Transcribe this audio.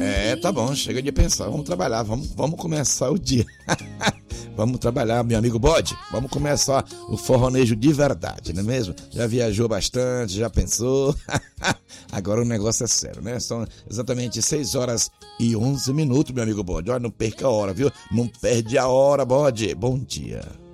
Tá bom, chega de pensar, vamos trabalhar, vamos começar o dia. Vamos trabalhar, meu amigo Bode, vamos começar o forronejo de verdade, não é mesmo? Já viajou bastante, já pensou? Agora o negócio é sério, né? São exatamente 6h11, meu amigo Bode. Olha, não perca a hora, viu? Não perde a hora, Bode. Bom dia.